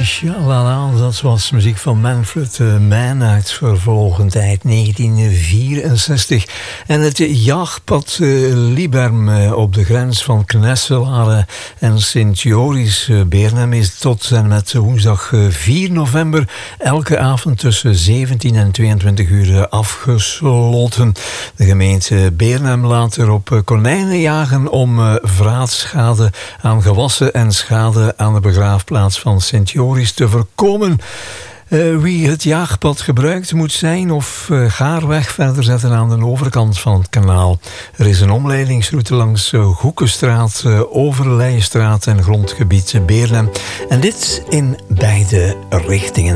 Shalala, dat was muziek van Manfred Mann uit vervlogen tijd 1964. En het jaagpad Liberm op de grens van Knesselare en Sint-Joris Beernem is tot en met woensdag 4 november elke avond tussen 17 en 22 uur afgesloten. De gemeente Beernem laat er op konijnen jagen om vraatschade aan gewassen en schade aan de begraafplaats van Sint-Joris te voorkomen. Wie het jaagpad gebruikt moet zijn of gaarweg verder zetten aan de overkant van het kanaal. Er is een omleidingsroute langs Hoekenstraat, Overlijstraat en grondgebied Beernem. En dit in beide richtingen.